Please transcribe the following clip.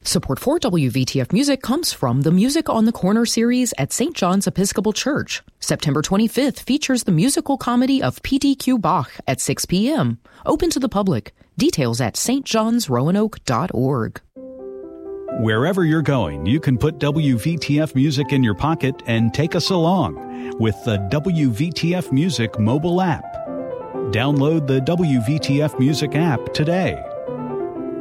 Support for WVTF Music comes from the Music on the Corner series at St. John's Episcopal Church. September 25th features the musical comedy of P.D.Q. Bach at 6 p.m. Open to the public. Details at stjohnsroanoke.org. Wherever you're going, you can put WVTF Music in your pocket and take us along with the WVTF Music mobile app. Download the WVTF Music app today.